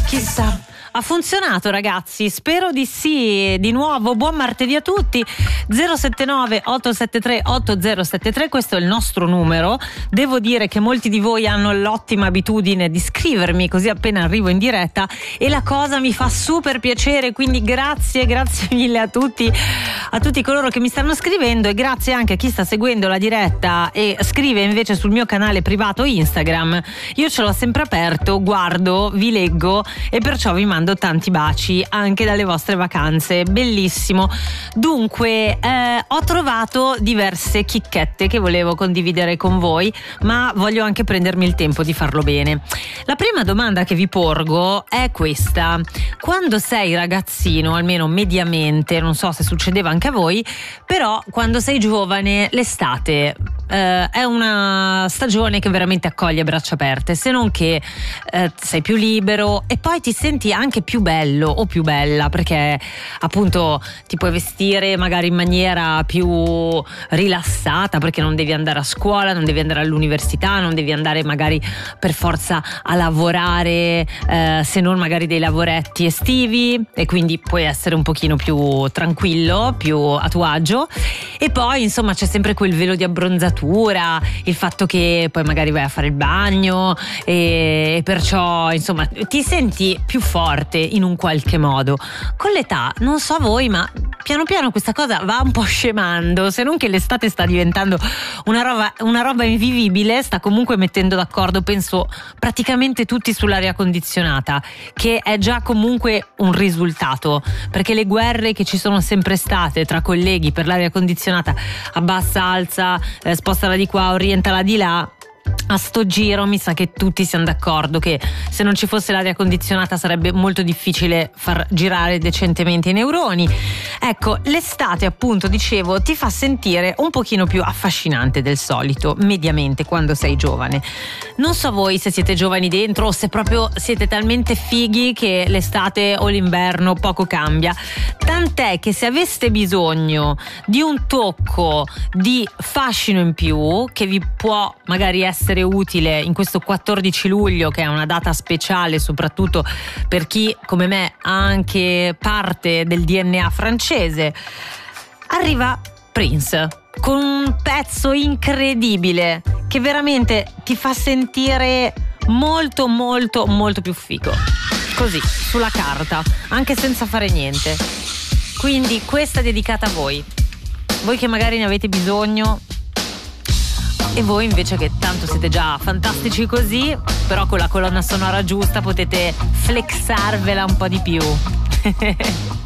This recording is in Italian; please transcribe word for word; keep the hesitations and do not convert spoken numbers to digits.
Chissà. Ha funzionato, ragazzi? Spero di sì. Di nuovo buon martedì a tutti. zero sette nove otto sette tre otto zero sette tre, questo è il nostro numero. Devo dire che molti di voi hanno l'ottima abitudine di scrivermi così appena arrivo in diretta, e la cosa mi fa super piacere, quindi grazie, grazie mille a tutti, a tutti coloro che mi stanno scrivendo, e grazie anche a chi sta seguendo la diretta e scrive invece sul mio canale privato Instagram. Io ce l'ho sempre aperto, guardo, vi leggo e perciò vi mando tanti baci anche dalle vostre vacanze. Bellissimo. Dunque eh, ho trovato diverse chicchette che volevo condividere con voi, ma voglio anche prendermi il tempo di farlo bene. La prima domanda che vi porgo è questa: quando sei ragazzino, almeno mediamente, non so se succedeva anche a voi, però quando sei giovane l'estate Uh, è una stagione che veramente accoglie a braccia aperte, se non che uh, sei più libero e poi ti senti anche più bello o più bella, perché appunto ti puoi vestire magari in maniera più rilassata, perché non devi andare a scuola, non devi andare all'università, non devi andare magari per forza a lavorare, uh, se non magari dei lavoretti estivi, e quindi puoi essere un pochino più tranquillo, più a tuo agio. E poi insomma c'è sempre quel velo di abbronzatura, il fatto che poi magari vai a fare il bagno e, e perciò insomma ti senti più forte in un qualche modo. Con l'età, non so voi, ma piano piano questa cosa va un po' scemando, se non che l'estate sta diventando una roba, una roba invivibile. Sta comunque mettendo d'accordo, penso, praticamente tutti sull'aria condizionata, che è già comunque un risultato, perché le guerre che ci sono sempre state tra colleghi per l'aria condizionata, abbassa, alza, eh, spostala di qua, orientala di là, a sto giro mi sa che tutti siamo d'accordo che se non ci fosse l'aria condizionata sarebbe molto difficile far girare decentemente i neuroni. Ecco, l'estate, appunto, dicevo, ti fa sentire un pochino più affascinante del solito, mediamente, quando sei giovane. Non so voi se siete giovani dentro o se proprio siete talmente fighi che l'estate o l'inverno poco cambia. Tant'è che se aveste bisogno di un tocco di fascino in più, che vi può magari essere utile in questo quattordici luglio, che è una data speciale soprattutto per chi come me ha anche parte del D N A francese, arriva Prince con un pezzo incredibile che veramente ti fa sentire molto molto molto più figo, così sulla carta, anche senza fare niente. Quindi questa è dedicata a voi, voi che magari ne avete bisogno, e voi invece che tanto siete già fantastici così, però con la colonna sonora giusta potete flexarvela un po' di più.